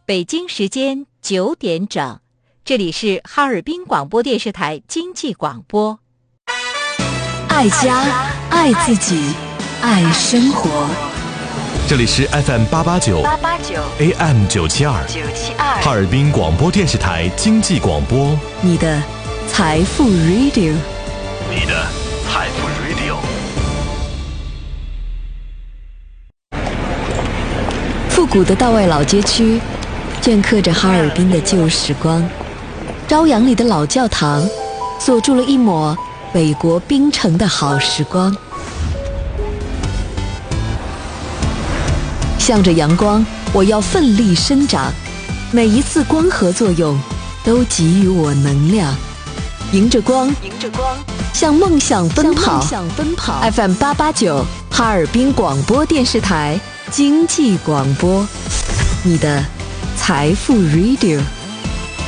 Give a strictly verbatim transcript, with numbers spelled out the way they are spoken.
北京时间九点整，这里是哈尔滨广播电视台经济广播。 爱家，爱自己，爱生活。 这里是 F M 八八九 A M 九七二哈尔滨广播电视台经济广播， 你的财富 Radio， 你的财富 Radio。 复古的道外老街区镌刻着哈尔滨的旧时光，朝阳里的老教堂锁住了一抹北国冰城的好时光。向着阳光，我要奋力生长，每一次光合作用都给予我能量，迎着光，迎着光，向梦想奔跑。向梦想奔跑。F M 八八九哈尔滨广播电视台经济广播，你的财富 Radio。